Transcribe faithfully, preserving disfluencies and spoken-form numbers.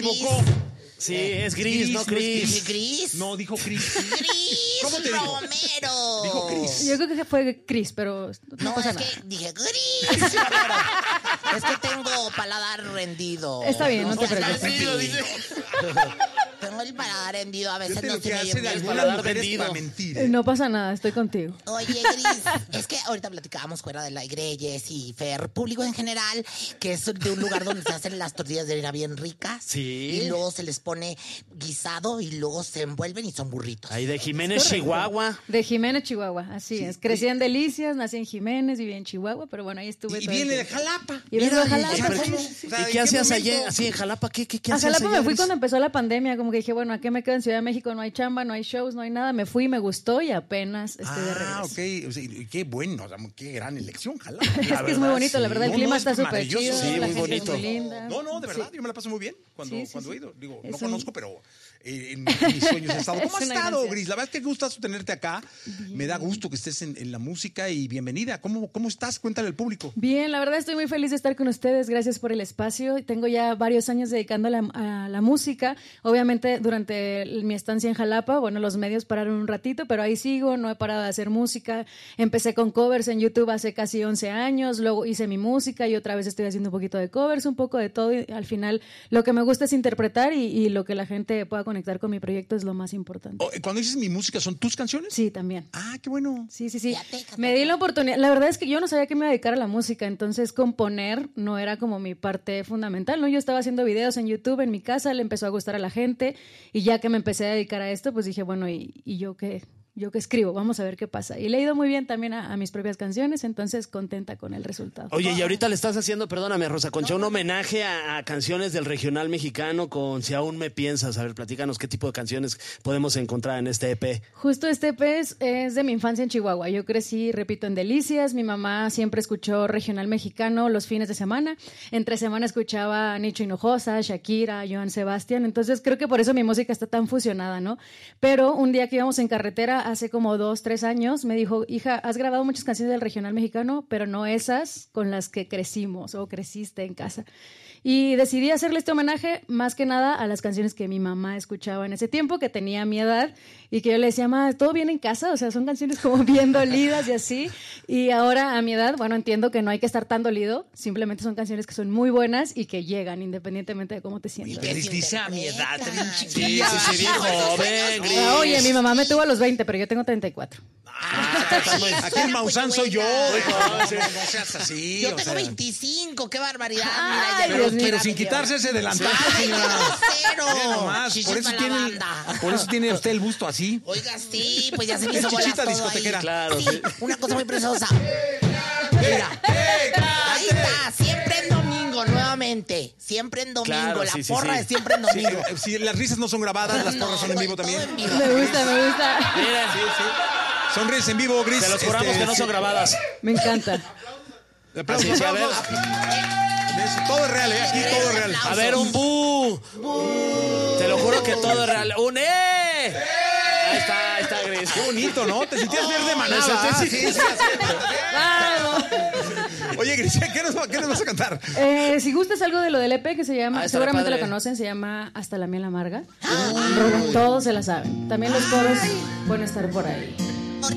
equivocó. Gris. Sí, es Gris, Gris no Cris. ¿Dije Gris? No, dijo Cris. Gris ¿Cómo te dijo? Romero. Dijo Cris. Yo creo que fue Cris, pero no, No, pasa es nada. que dije Gris. Claro. Es que tengo paladar rendido. Está bien, no te Está preocupes. rendido, dice. Tengo el paladar rendido, a veces Fíjate no lo se que me hace oye de bien. algunas paladar mujeres vendido. para mentir. Eh, ¿eh? No pasa nada, estoy contigo. Oye, Gris, es que ahorita platicábamos fuera del aire, Jess y Fer, público en general, que es de un lugar donde se hacen las tortillas de harina bien ricas. Sí. Y luego se les pone guisado y luego se envuelven y son burritos. Ahí de Jiménez, Chihuahua. De Jiménez, Chihuahua, así es. Crecí en Delicias, nací en Jiménez, viví en Chihuahua, pero bueno, ahí estuve Y todo el viene de tiempo. Jalapa. Y vengo de Jalapa, O sea, sí. o sea, ¿Y ¿en qué hacías momento? allá, así en Jalapa? ¿Qué, qué, qué A hacías Jalapa allá, me fui Gris? cuando empezó la pandemia, como que dije, bueno, ¿a qué me quedo en Ciudad de México? No hay chamba, no hay shows, no hay nada. Me fui, me gustó y apenas estoy de regreso. Ah, ok. O sea, y qué bueno, o sea, qué gran elección, Jalapa. Es que es muy bonito, la verdad, el No, clima no, está es súper maravilloso. chido, Sí, la muy gente bonito. es muy linda. No, no, de verdad, Sí. yo me la paso muy bien cuando, Sí, sí, cuando sí. he ido. Digo, Es no un- conozco, pero eh, en mis sueños he estado. Es ¿Cómo has una estado, ganancia. Gris? La verdad es que gustazo tenerte acá. Me da gusto que estés en, en la música y bienvenida. ¿Cómo, cómo estás? Cuéntale al público. Bien, la verdad estoy muy feliz de estar con ustedes, gracias por el espacio. Tengo ya varios años dedicando a la, a la música. Obviamente durante el- mi estancia en Jalapa, bueno, los medios pararon un ratito, pero ahí sigo, no he parado de hacer música. Empecé con covers en YouTube hace casi once años, luego hice mi música y otra vez estoy haciendo un poquito de covers, un poco de todo y al final lo que me gusta es interpretar y, y lo que la gente pueda conectar con mi proyecto es lo más importante. Oh, cuando dices mi música, ¿son tus canciones? Sí, también. Ah, qué bueno. Sí, sí, sí. Ya te casó. Me di la oportunidad. La verdad es que yo no sabía que me iba a dedicar a la música, entonces componer no era como mi parte fundamental, ¿no? Yo estaba haciendo videos en YouTube en mi casa, le empezó a gustar a la gente y ya que me empecé a dedicar a esto, pues dije, bueno, ¿y, y yo qué? Yo que escribo, vamos a ver qué pasa. Y le he ido muy bien también a, a mis propias canciones, entonces contenta con el resultado. Oye, y ahorita le estás haciendo, perdóname, Rosa Concha, un homenaje a, a canciones del regional mexicano con Si aún me piensas. A ver, platícanos qué tipo de canciones podemos encontrar en este E P. Justo este E P es, es de mi infancia en Chihuahua. Yo crecí, repito, en Delicias. Mi mamá siempre escuchó regional mexicano los fines de semana. Entre semana escuchaba a Nicho Hinojosa, Shakira, Joan Sebastián. Entonces creo que por eso mi música está tan fusionada, ¿no? Pero un día que íbamos en carretera, hace como dos, tres años, me dijo, hija, has grabado muchas canciones del regional mexicano, pero no esas con las que crecimos o creciste en casa. Y decidí hacerle este homenaje más que nada a las canciones que mi mamá escuchaba en ese tiempo, que tenía mi edad, y que yo le decía, mamá, ¿todo bien en casa? O sea, son canciones como bien dolidas y así. Y ahora a mi edad, bueno, entiendo que no hay que estar tan dolido, simplemente son canciones que son muy buenas y que llegan independientemente de cómo te sientas. Gris dice a mi edad, te bien Sí, chiquilla. sí, sí, bien joven, Gris. Ah, oye, mi mamá me tuvo a los veinte, pero yo tengo treinta y cuatro. Aquí el Maussan soy yo. Güey, No seas así. Yo o tengo sea. veinticinco, qué barbaridad. Ay, Mira, ya Dios veo mío. que Pero era sin medio- quitarse ese delantal, Ay, señora. cero. Mira nomás, Chichis por eso para tiene, la banda. por eso tiene usted el busto así. Oiga, sí, pues ya se me Es hizo bolas chichita todo discotequera. ahí. Claro, Sí, sí. una cosa muy preciosa. Mira, ahí está, siempre en domingo, nuevamente. Siempre en domingo, Claro, la sí, sí, porra sí. es siempre en Sí, domingo. eh, si las risas no son grabadas, las porras son en vivo todo también. en vivo. Me gusta, me gusta. Miren, Son risas en vivo, Gris. te los juramos Este, que no son grabadas. Me encanta. Aplausos, Así, sí, a ver. aplausos. Todo es real, ¿eh? Aquí todo es real. A ver, un bu. Te lo juro que todo es real. ¡Un eh! Ahí está, ahí está, Gris. Qué bonito, ¿no? Te sentías verde Me manada. sentí- Sí, sí, sí. Oye, Gris, ¿qué nos, va- ¿qué nos vas a cantar? Eh, si gustas algo de lo del E P que se llama, Ah, estará seguramente padre. lo conocen, se llama Hasta la miel amarga. Todos se la saben. También los coros pueden estar por ahí.